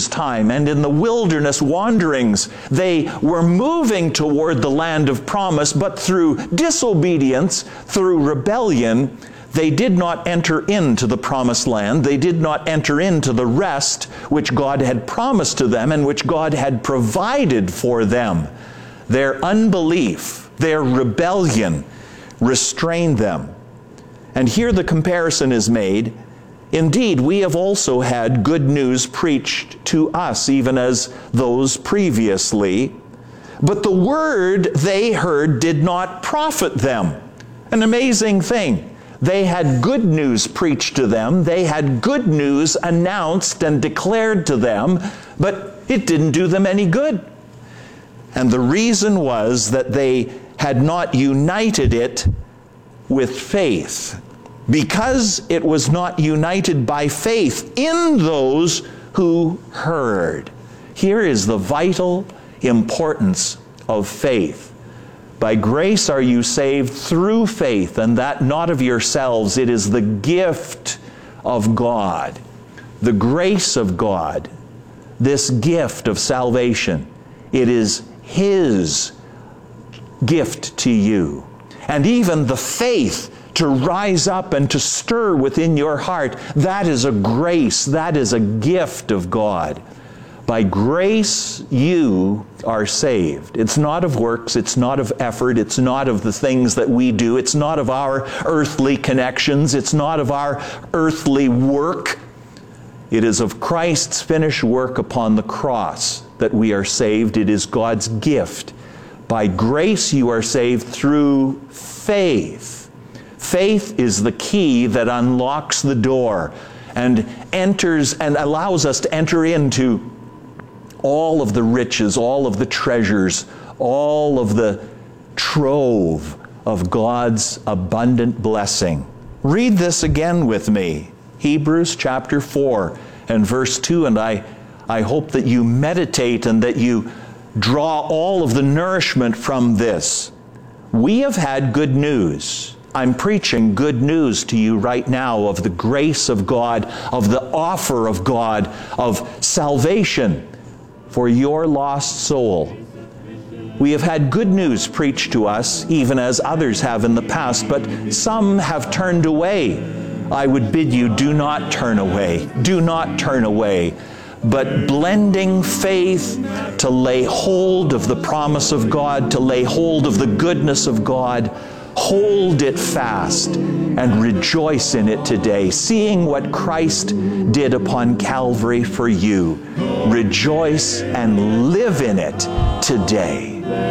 Moses' time and in the wilderness wanderings, they were moving toward the land of promise, but through disobedience, through rebellion, they did not enter into the promised land. They did not enter into the rest which God had promised to them and which God had provided for them. Their unbelief, their rebellion restrained them. And here the comparison is made. Indeed, we have also had good news preached to us, even as those previously. But the word they heard did not profit them. An amazing thing. They had good news preached to them. They had good news announced and declared to them, but it didn't do them any good. And the reason was that they had not united it with faith. Because it was not united by faith in those who heard. Here is the vital importance of faith. By grace are you saved through faith, and that not of yourselves. It is the gift of God, the grace of God, this gift of salvation. It is His gift to you. And even the faith to rise up and to stir within your heart, that is a grace, that is a gift of God. By grace you are saved. It's not of works, it's not of effort, it's not of the things that we do, it's not of our earthly connections, it's not of our earthly work. It is of Christ's finished work upon the cross that we are saved. It is God's gift. By grace you are saved through faith. Faith is the key that unlocks the door and enters and allows us to enter into all of the riches, all of the treasures, all of the trove of God's abundant blessing. Read this again with me. Hebrews chapter 4 and verse 2, and I hope that you meditate and that you draw all of the nourishment from this. We have had good news. I'm preaching good news to you right now of the grace of God, of the offer of God, of salvation for your lost soul. We have had good news preached to us, even as others have in the past, but some have turned away. I would bid you, do not turn away. Do not turn away. But blending faith to lay hold of the promise of God, to lay hold of the goodness of God, hold it fast and rejoice in it today, seeing what Christ did upon Calvary for you. Rejoice and live in it today.